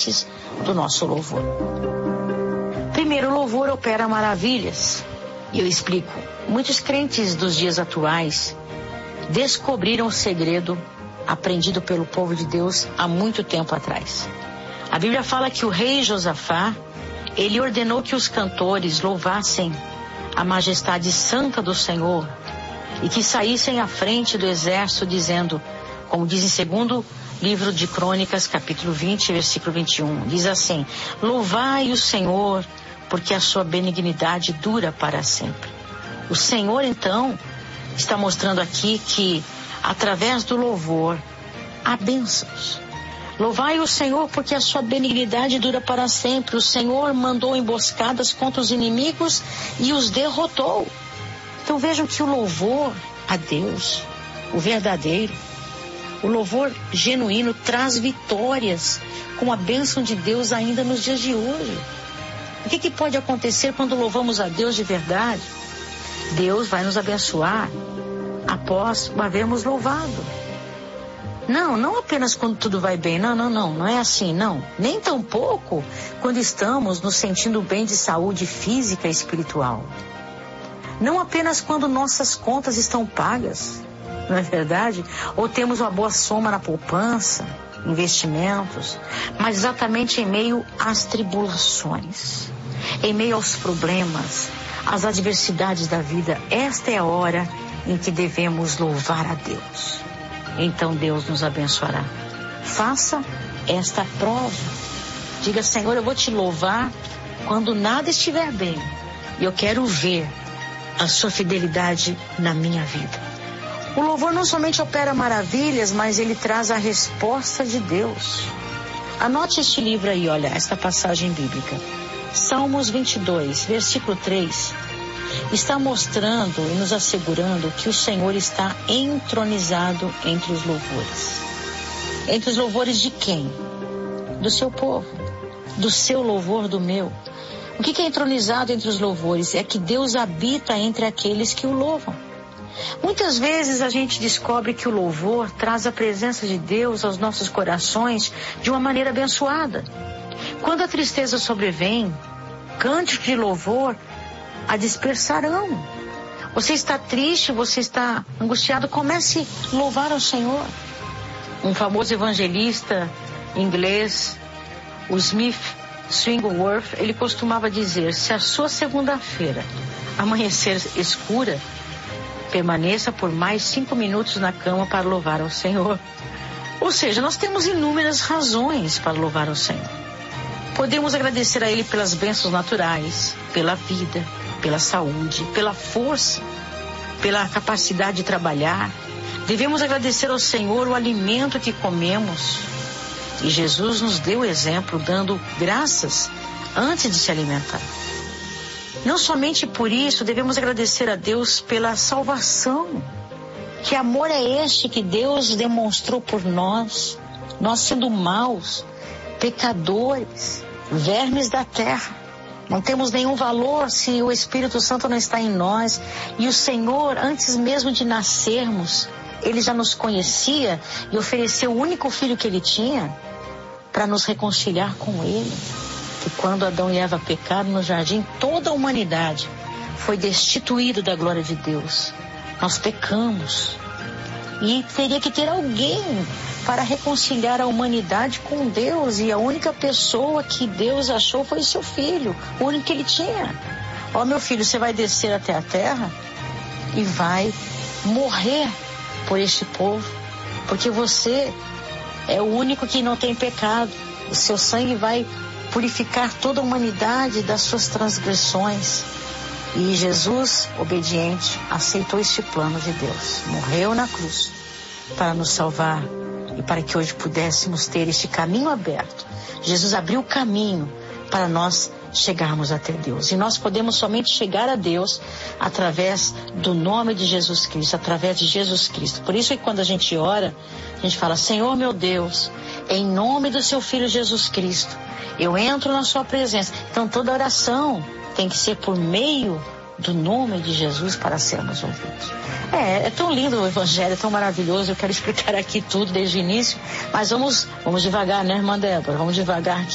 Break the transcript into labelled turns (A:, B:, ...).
A: ingredientes do nosso louvor. Primeiro, o louvor opera maravilhas. E eu explico. Muitos crentes dos dias atuais descobriram o segredo aprendido pelo povo de Deus há muito tempo atrás. A Bíblia fala que o rei Josafá, ele ordenou que os cantores louvassem a majestade santa do Senhor e que saíssem à frente do exército dizendo, como diz em 2º livro de Crônicas, capítulo 20, versículo 21, diz assim: louvai o Senhor, porque a sua benignidade dura para sempre. O Senhor, então, está mostrando aqui que, através do louvor, há bênçãos. Louvai o Senhor, porque a sua benignidade dura para sempre. O Senhor mandou emboscadas contra os inimigos e os derrotou. Então vejam que o louvor a Deus, o verdadeiro, o louvor genuíno traz vitórias com a bênção de Deus ainda nos dias de hoje. O que pode acontecer quando louvamos a Deus de verdade? Deus vai nos abençoar após o havermos louvado. Não apenas quando tudo vai bem, não é assim, não. Nem tampouco quando estamos nos sentindo bem de saúde física e espiritual. Não apenas quando nossas contas estão pagas, não é verdade? Ou temos uma boa soma na poupança, investimentos, mas exatamente em meio às tribulações, em meio aos problemas, às adversidades da vida. Esta é a hora em que devemos louvar a Deus. Então Deus nos abençoará. Faça esta prova. Diga: Senhor, eu vou te louvar quando nada estiver bem. E eu quero ver a sua fidelidade na minha vida. O louvor não somente opera maravilhas, mas ele traz a resposta de Deus. Anote este livro aí, olha, esta passagem bíblica. Salmos 22, versículo 3. Está mostrando e nos assegurando que o Senhor está entronizado entre os louvores. Entre os louvores de quem? Do seu povo. Do seu louvor, do meu. O que é entronizado entre os louvores? É que Deus habita entre aqueles que o louvam. Muitas vezes a gente descobre que o louvor traz a presença de Deus aos nossos corações de uma maneira abençoada. Quando a tristeza sobrevém, cânticos de louvor a dispersarão. Você está triste, você está angustiado, comece a louvar ao Senhor. Um famoso evangelista inglês, o Smith Swingleworth, ele costumava dizer: se a sua segunda-feira amanhecer escura, permaneça por mais 5 minutos na cama para louvar ao Senhor. Ou seja, nós temos inúmeras razões para louvar ao Senhor. Podemos agradecer a Ele pelas bênçãos naturais, pela vida, pela saúde, pela força, pela capacidade de trabalhar. Devemos agradecer ao Senhor o alimento que comemos. E Jesus nos deu exemplo dando graças antes de se alimentar. Não somente por isso, devemos agradecer a Deus pela salvação. Que amor é este que Deus demonstrou por nós, nós sendo maus, pecadores, vermes da terra. Não temos nenhum valor se o Espírito Santo não está em nós. E o Senhor, antes mesmo de nascermos, Ele já nos conhecia e ofereceu o único filho que Ele tinha para nos reconciliar com Ele. E quando Adão e Eva pecaram no jardim, toda a humanidade foi destituída da glória de Deus. Nós pecamos. E teria que ter alguém para reconciliar a humanidade com Deus. E a única pessoa que Deus achou foi o seu filho, o único que Ele tinha. Ó, meu filho, você vai descer até a terra e vai morrer por este povo, porque você é o único que não tem pecado. O seu sangue vai purificar toda a humanidade das suas transgressões. E Jesus, obediente, aceitou este plano de Deus. Morreu na cruz para nos salvar e para que hoje pudéssemos ter este caminho aberto. Jesus abriu o caminho para nós chegarmos até Deus. E nós podemos somente chegar a Deus através do nome de Jesus Cristo, através de Jesus Cristo. Por isso que quando a gente ora, a gente fala: Senhor meu Deus, em nome do seu Filho Jesus Cristo, eu entro na sua presença. Então toda oração tem que ser por meio do nome de Jesus para sermos ouvidos. É tão lindo o Evangelho, é tão maravilhoso. Eu quero explicar aqui tudo desde o início, mas vamos devagar, né, irmã Débora? Vamos devagar aqui.